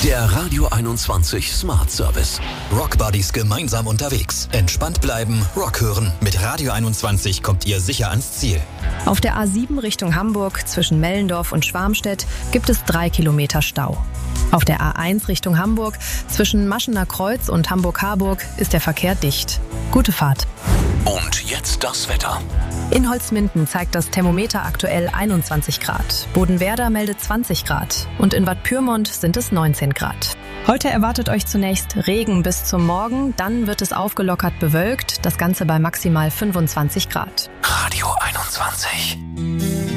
Der Radio 21 Smart Service. Rock Buddies gemeinsam unterwegs. Entspannt bleiben, Rock hören. Mit Radio 21 kommt ihr sicher ans Ziel. Auf der A7 Richtung Hamburg zwischen Mellendorf und Schwarmstedt gibt es 3 Kilometer Stau. Auf der A1 Richtung Hamburg zwischen Maschener Kreuz und Hamburg-Harburg ist der Verkehr dicht. Gute Fahrt. Und jetzt das Wetter. In Holzminden zeigt das Thermometer aktuell 21 Grad. Bodenwerder meldet 20 Grad. Und in Bad Pyrmont sind es 19 Grad. Heute erwartet euch zunächst Regen bis zum Morgen. Dann wird es aufgelockert bewölkt. Das Ganze bei maximal 25 Grad. Radio 21.